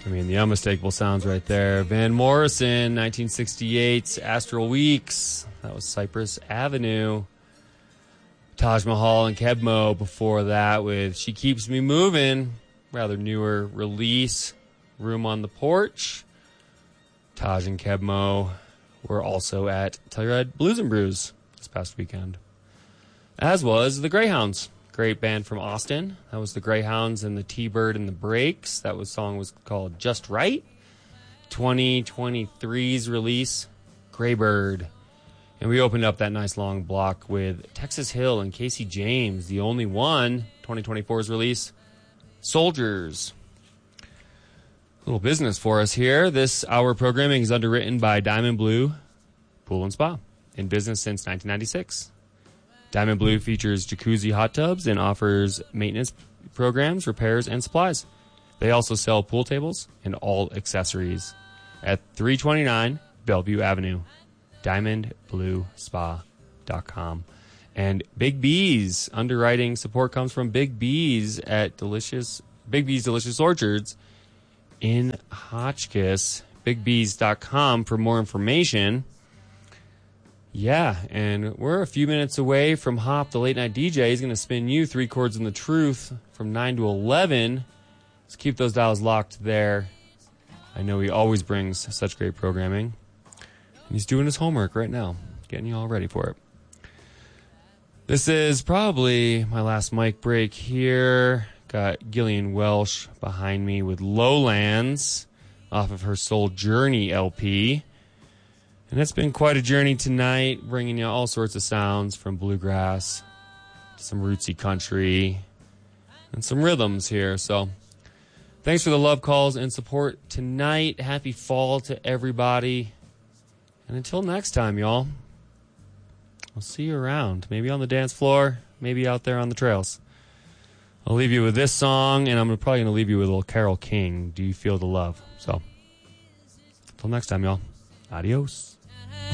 I mean, the unmistakable sounds right there. Van Morrison, 1968's Astral Weeks. That was Cypress Avenue. Taj Mahal and Kebmo before that with She Keeps Me Moving. Rather newer release. Room on the Porch. Taj and Kebmo were also at Telluride Blues and Brews this past weekend. As was the Greyhounds. Great band from Austin. That was the Greyhounds and the T-Bird and the Breaks. That song was called Just Right. 2023's release, Greybird. And we opened up that nice long block with Texas Hill and Casey James. The Only One, 2024's release, Soldiers. A little business for us here. This hour programming is underwritten by Diamond Blue Pool and Spa. In business since 1996. Diamond Blue features jacuzzi hot tubs and offers maintenance programs, repairs, and supplies. They also sell pool tables and all accessories at 329 Bellevue Avenue, diamondbluespa.com. And Big B's underwriting support comes from Big B's at Big B's Delicious Orchards in Hotchkiss. BigB's.com for more information. Yeah, and we're a few minutes away from Hop, the late night DJ. He's going to spin you 3 chords in the truth from 9 to 11. So keep those dials locked there. I know he always brings such great programming. And he's doing his homework right now, getting you all ready for it. This is probably my last mic break here. Got Gillian Welsh behind me with Lowlands off of her Soul Journey LP. And it's been quite a journey tonight, bringing you all sorts of sounds from bluegrass to some rootsy country and some rhythms here. So thanks for the love calls and support tonight. Happy fall to everybody. And until next time, y'all, I'll see you around. Maybe on the dance floor, maybe out there on the trails. I'll leave you with this song, and I'm probably going to leave you with a little Carole King, Do You Feel the Love? So until next time, y'all. Adios.